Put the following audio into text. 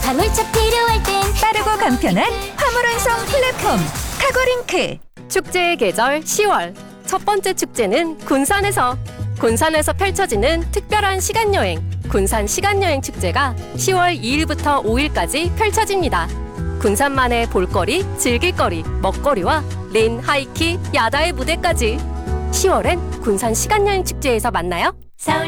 화물차 필요할 땐 빠르고 간편한 화물 운송 플랫폼 카고링크. 축제의 계절 10월 첫 번째 축제는 군산에서 펼쳐지는 특별한 시간여행 군산 시간여행 축제가 10월 2일부터 5일까지 펼쳐집니다. 군산만의 볼거리, 즐길거리, 먹거리와 린, 하이키, 야다의 무대까지 10월엔 군산 시간여행 축제에서 만나요. 서울